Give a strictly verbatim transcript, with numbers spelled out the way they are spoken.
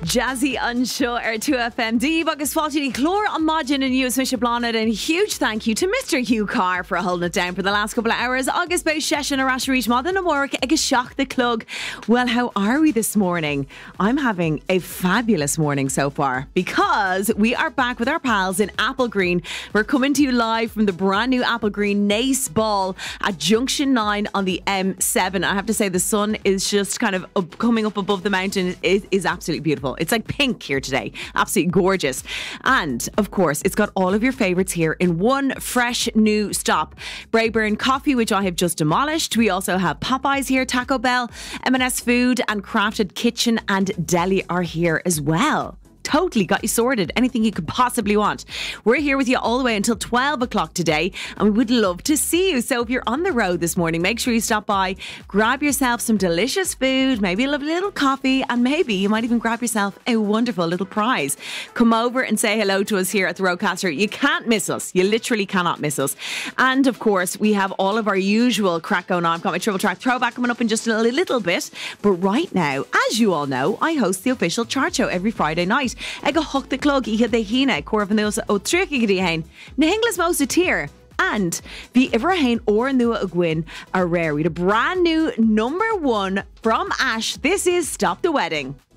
Jazzy Unsure ar two F M D agus fáiltí chlór an maidin in U S Mission Planet, and a huge thank you to Mister Hugh Carr for holding it down for the last couple of hours. Agus bei session ar Asherísh Madan and work agus shock the clug. Well, how are we this morning? I'm having a fabulous morning so far because we are back with our pals in Applegreen. We're coming to you live from the brand new Applegreen Nace Ball at Junction nine on the M seven. I have to say the sun is just kind of up, coming up above the mountain. It is absolutely beautiful. It's like pink here today. Absolutely gorgeous. And of course, it's got all of your favourites here in one fresh new stop. Brayburn Coffee, which I have just demolished. We also have Popeyes here, Taco Bell, M and S Food, and Crafted Kitchen and Deli are here as well. Totally got you sorted. Anything you could possibly want. We're here with you all the way until twelve o'clock today, and we would love to see you. So if you're on the road this morning, make sure you stop by, grab yourself some delicious food, maybe a little coffee, and maybe you might even grab yourself a wonderful little prize. Come over and say hello to us here at the Roadcaster. You can't miss us. You literally cannot miss us. And of course, we have all of our usual crack going on. I've got my triple track throwback coming up in just a little bit. But right now, as you all know, I host the official chart show every Friday night. Ega hook the clug I de hine Corvan those o tricky hain. Na Hinglas most a tier. And the Iverhain or Nua Agwin are rare. We had a brand new number one from Ash. This is Stop the Wedding.